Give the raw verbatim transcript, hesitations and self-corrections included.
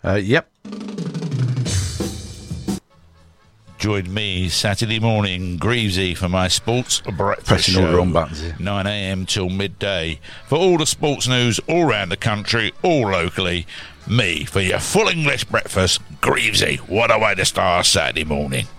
Uh, yep. Join me Saturday morning, Greavesy, for my sports breakfast Pressing show. all the wrong buttons here. nine a.m. till midday. For all the sports news all around the country, all locally, me for your full English breakfast, Greavesy. What a way to start Saturday morning.